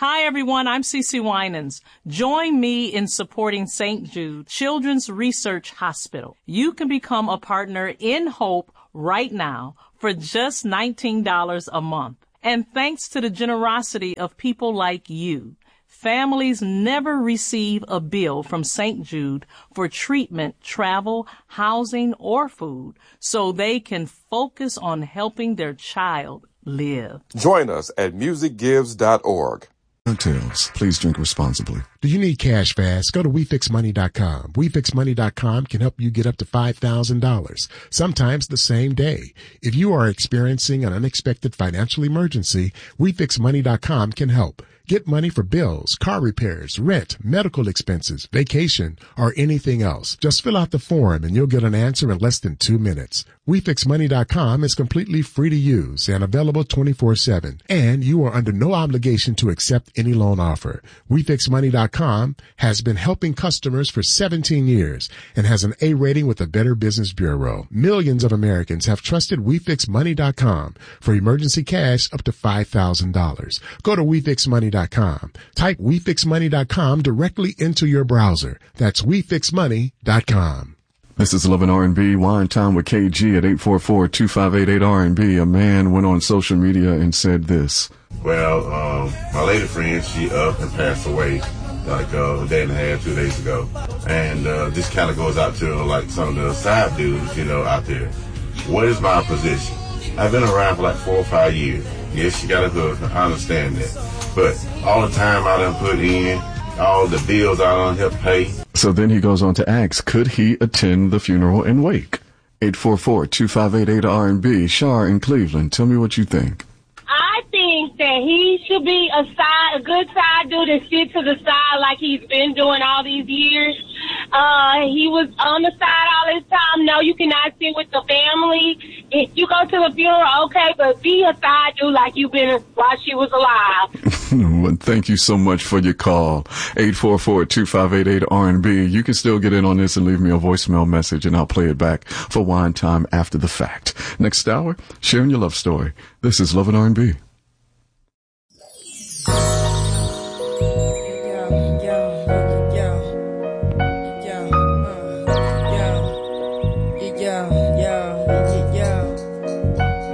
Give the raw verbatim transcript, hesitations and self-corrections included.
Hi, everyone. I'm Cece Winans. Join me in supporting Saint Jude Children's Research Hospital. You can become a partner in Hope right now for just nineteen dollars a month. And thanks to the generosity of people like you, families never receive a bill from Saint Jude for treatment, travel, housing, or food, so they can focus on helping their child live. Join us at music gives dot org. Tales. Please drink responsibly. Do you need cash fast? Go to we fix money dot com. we fix money dot com can help you get up to five thousand dollars, sometimes the same day. If you are experiencing an unexpected financial emergency, we fix money dot com can help. Get money for bills, car repairs, rent, medical expenses, vacation, or anything else. Just fill out the form and you'll get an answer in less than two minutes. we fix money dot com is completely free to use and available twenty-four seven. And you are under no obligation to accept any loan offer. we fix money dot com has been helping customers for seventeen years and has an A rating with the Better Business Bureau. Millions of Americans have trusted we fix money dot com for emergency cash up to five thousand dollars. Go to we fix money dot com. Type we fix money dot com directly into your browser. That's we fix money dot com. This is Love and R and B, Wine Time with K G at eight four four, two five eight eight, R and B. A man went on social media and said this. Well, um, my lady friend, she up and passed away like uh, a day and a half, two days ago. And uh, this kind of goes out to like some of the side dudes, you know, out there. What is my position? I've been around for like four or five years. Yes, she got a hook. I understand that. But all the time I done put in, all the bills I done helped pay. So then he goes on to ask, could he attend the funeral and wake? eight four four, two five eight eight, R and B. Shar in Cleveland, tell me what you think. I think that he should be a side, a good side dude and sit to the side like he's been doing all these years. Uh, he was on the side all this time. No, you cannot sit with the family. If you go to the funeral, okay, but be a side dude like you've been while she was alive. Well, thank you so much for your call. eight four four, two five eight eight, R and B. You can still get in on this and leave me a voicemail message, and I'll play it back for Wine Time after the fact. Next hour, sharing your love story. This is Love and R and B.